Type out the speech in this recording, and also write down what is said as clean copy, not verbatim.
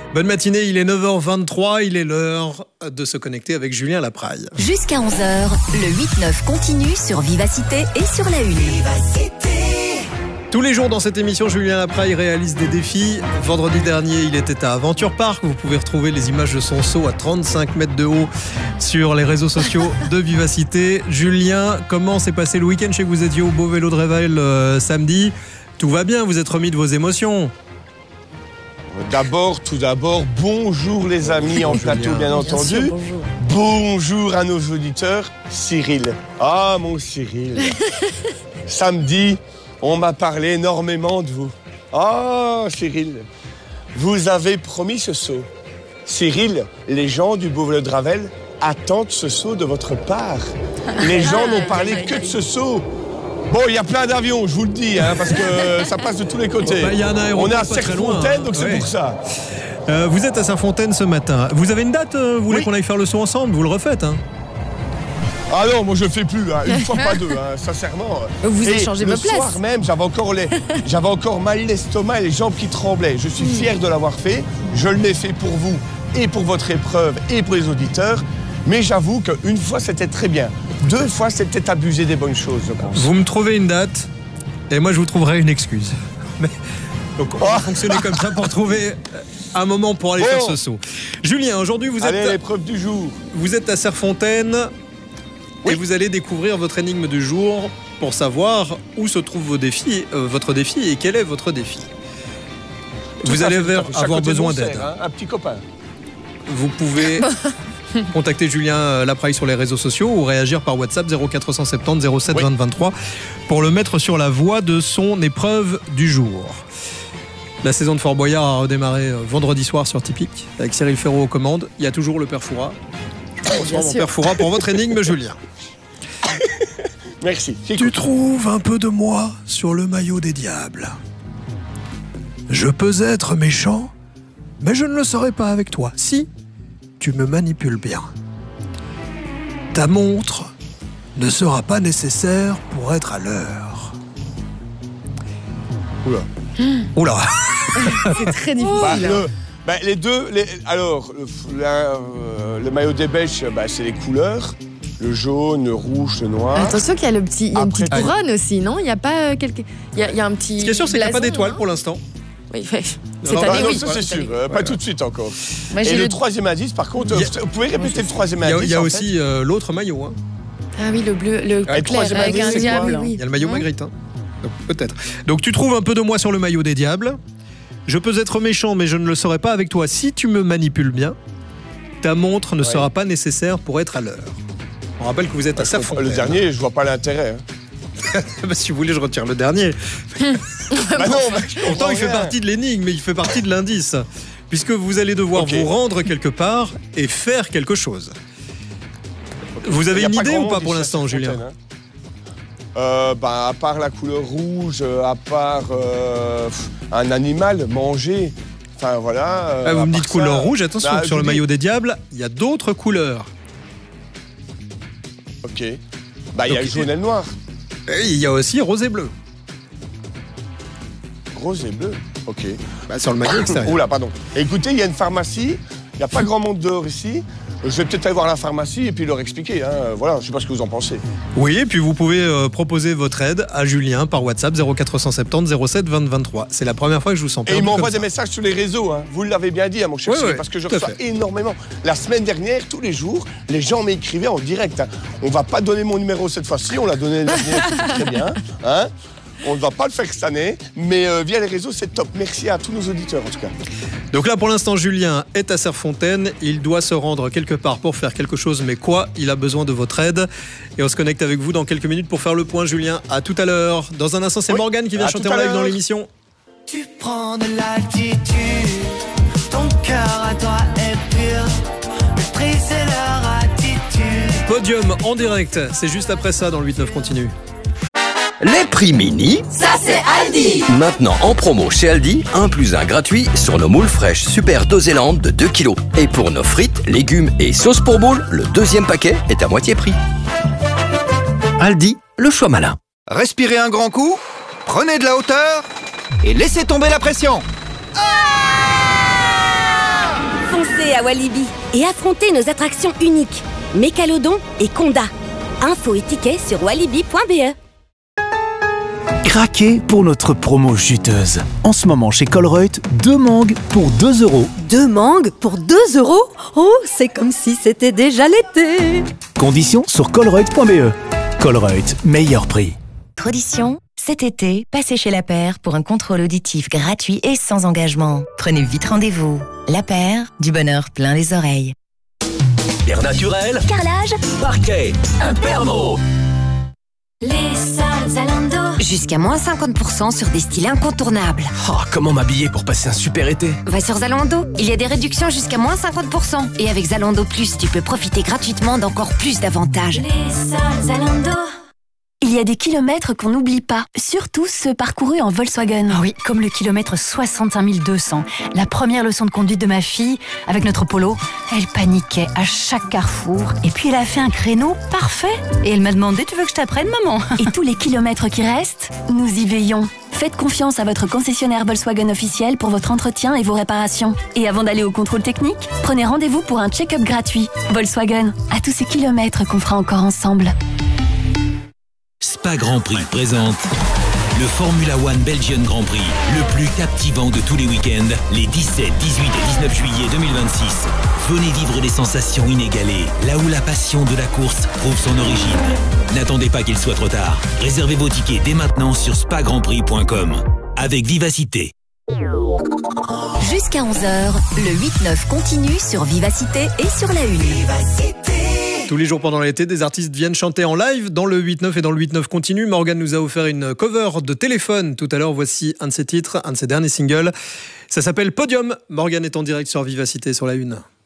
Bonne matinée, il est 9h23, il est l'heure de se connecter avec Julien Lapraille. Jusqu'à 11h, le 8-9 continue sur Vivacité et sur la Une. Tous les jours dans cette émission, Julien Lapraille réalise des défis. Vendredi dernier, il était à Aventure Park. Vous pouvez retrouver les images de son saut à 35 mètres de haut sur les réseaux sociaux de Vivacité. Julien, comment s'est passé le week-end? Je sais que vous étiez au Beau Vélo de Revel samedi. Tout va bien, vous êtes remis de vos émotions? Tout d'abord, bonjour les amis en plateau, bien entendu. Bien sûr, bonjour à nos auditeurs. Cyril. Ah, mon Cyril. Samedi, on m'a parlé énormément de vous. Ah, Cyril, vous avez promis ce saut. Cyril, les gens du Beau Vélo de Ravel attendent ce saut de votre part. Les gens n'ont parlé que de ce saut. Bon, il y a plein d'avions, je vous le dis, parce que ça passe de tous les côtés. Y a un aéroport on est à pas très Serfontaine, loin, donc c'est pour ça. Vous êtes à Saint-Fontaine ce matin. Vous avez une date? Vous voulez qu'on aille faire le saut ensemble? Vous le refaites, Ah non, moi je le fais plus, une fois pas deux, sincèrement. Vous échangez vos places. Le soir même, j'avais encore mal l'estomac et les jambes qui tremblaient. Je suis fier de l'avoir fait. Je l'ai fait pour vous et pour votre épreuve et pour les auditeurs. Mais j'avoue qu'une fois, c'était très bien. 2 fois, c'est peut-être abuser des bonnes choses, je pense. Vous me trouvez une date et moi, je vous trouverai une excuse. Donc, on va fonctionner comme ça pour trouver un moment pour aller faire ce saut. Julien, aujourd'hui, vous êtes à l'épreuve du jour. Vous êtes à Serfontaine et vous allez découvrir votre énigme du jour pour savoir où se trouve votre défi et quel est votre défi. Vous allez avoir besoin d'aide. Un petit copain. Vous pouvez contacter Julien Lapraille sur les réseaux sociaux ou réagir par WhatsApp 0470 07 20 23 pour le mettre sur la voie de son épreuve du jour. La saison de Fort Boyard a redémarré vendredi soir sur Tipeee avec Cyril Ferraud aux commandes. Il y a toujours le Père Fouras. Bonsoir mon Père Fouras pour votre énigme, Julien. Merci. Tu trouves un peu de moi sur le maillot des diables. Je peux être méchant, mais je ne le serai pas avec toi. Si tu me manipules bien. Ta montre ne sera pas nécessaire pour être à l'heure. Oula. Oula. C'est très difficile. Les deux, le maillot des Belges, c'est les couleurs. Le jaune, le rouge, le noir. Attention qu'il y a une petite couronne aussi, non? Il n'y a pas il y a un petit. Ce qui est sûr, c'est qu'il n'y a pas blason, d'étoile non? pour l'instant. Oui, cette année, oui. Ça, c'est sûr. Pas tout de suite encore. Moi, et le troisième indice, par contre, vous pouvez répéter le troisième indice? Il y a aussi l'autre maillot. Ah oui, le bleu, le clair, troisième avec indice, un c'est diable. quoi? Oui. Il y a le maillot Magritte. Donc, peut-être. Donc tu trouves un peu de moi sur le maillot des diables. Je peux être méchant, mais je ne le serai pas avec toi si tu me manipules bien. Ta montre ne sera pas nécessaire pour être à l'heure. On rappelle que vous êtes à Serfontaine. Le dernier, je vois pas l'intérêt. Si vous voulez, je retire le dernier. Pourtant, il fait partie de l'énigme, mais il fait partie de l'indice. Puisque vous allez devoir vous rendre quelque part et faire quelque chose. Vous avez une idée ou pas pour l'instant, Julien? À part la couleur rouge, à part un animal, manger. Enfin, voilà. Vous me dites couleur rouge, attention, sur le maillot des diables, il y a d'autres couleurs. Ok. Il y a le jaune et le noir. Et il y a aussi rose et bleu. Rose et bleu. Ok. Sur le maillot extérieur. Oula, pardon. Écoutez, il y a une pharmacie. Il n'y a pas grand monde dehors ici. Je vais peut-être aller voir la pharmacie et puis leur expliquer. Voilà, je ne sais pas ce que vous en pensez. Oui, et puis vous pouvez proposer votre aide à Julien par WhatsApp 0470 07 20 23. C'est la première fois que je vous sens perdu. Et il m'envoie des messages sur les réseaux. Vous l'avez bien dit, mon cher Cyril, parce que je reçois énormément. La semaine dernière, tous les jours, les gens m'écrivaient en direct. On ne va pas donner mon numéro cette fois-ci, on l'a donné l'année dernière, très bien. On ne va pas le faire cette année, mais via les réseaux, c'est top. Merci à tous nos auditeurs, en tout cas. Donc là, pour l'instant, Julien est à Serfontaine. Il doit se rendre quelque part pour faire quelque chose, mais quoi? Il a besoin de votre aide. Et on se connecte avec vous dans quelques minutes pour faire le point, Julien. À tout à l'heure. Dans un instant, c'est Morgane qui vient chanter en live dans l'émission. Tu prends de l'altitude, ton cœur à toi est pur. Le prix, c'est leur attitude. Podium en direct. C'est juste après ça dans le 8-9 continue. Les prix mini, Ça, c'est Aldi. maintenant en promo chez Aldi, 1 + 1 gratuit sur nos moules fraîches Super Dosélande de 2 kg. Et pour nos frites, légumes et sauces pour moules, le deuxième paquet est à moitié prix. Aldi, le choix malin. Respirez un grand coup, prenez de la hauteur et laissez tomber la pression. Foncez à Walibi et affrontez nos attractions uniques, Mécalodon et Conda. Infos et tickets sur walibi.be. Craquez pour notre promo juteuse. En ce moment chez Colruyt, 2 mangues pour 2 €. 2 mangues pour 2 €? Oh, c'est comme si c'était déjà l'été. Conditions sur colruyt.be. Colruyt, meilleur prix. Tradition, cet été, passez chez La Paire pour un contrôle auditif gratuit et sans engagement. Prenez vite rendez-vous. La Paire, du bonheur plein les oreilles. Air naturel, Carrelage, parquet, Imperno. les soldes Zalando. Jusqu'à moins 50% sur des styles incontournables. Oh, comment m'habiller pour passer un super été? Va sur Zalando, il y a des réductions jusqu'à moins 50%. Et avec Zalando Plus, tu peux profiter gratuitement d'encore plus d'avantages. Les soldes Zalando. Il y a des kilomètres qu'on n'oublie pas, surtout ceux parcourus en Volkswagen. Ah oui, comme le kilomètre 65 200. La première leçon de conduite de ma fille, avec notre Polo, elle paniquait à chaque carrefour. Et puis elle a fait un créneau parfait. Et elle m'a demandé, tu veux que je t'apprenne, maman? Et tous les kilomètres qui restent, nous y veillons. Faites confiance à votre concessionnaire Volkswagen officiel pour votre entretien et vos réparations. Et avant d'aller au contrôle technique, prenez rendez-vous pour un check-up gratuit. Volkswagen, à tous ces kilomètres qu'on fera encore ensemble. Spa Grand Prix présente le Formula One Belgian Grand Prix, le plus captivant de tous les week-ends, les 17, 18 et 19 juillet 2026. Venez vivre des sensations inégalées, là où la passion de la course trouve son origine. N'attendez pas qu'il soit trop tard. Réservez vos tickets dès maintenant sur spagrandprix.com. Avec Vivacité. Jusqu'à 11h, le 8-9 continue sur Vivacité et sur la Une. Tous les jours pendant l'été, des artistes viennent chanter en live dans le 8-9 et dans le 8-9 continue. Morgane nous a offert une cover de Téléphone tout à l'heure. Voici un de ses titres, un de ses derniers singles. Ça s'appelle Podium. Morgane est en direct sur Vivacité sur la Une.